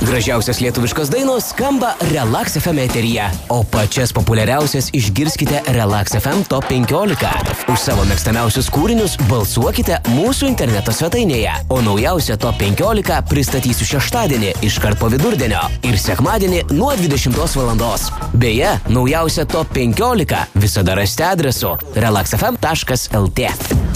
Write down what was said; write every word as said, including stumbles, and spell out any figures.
Gražiausios lietuviškos dainos skamba Relax F M eteryje, o pačias populiariausias išgirskite Relax F M Top penkiolika. Už savo mėgstamiausius kūrinius balsuokite mūsų interneto svetainėje, o naujausią Top penkiolika pristatysiu šeštadienį iškart po vidurdienio ir sekmadienį nuo dvidešimtos valandos. Beje, naujausią Top penkiolika visada rasite adresu relax f m taškas l t.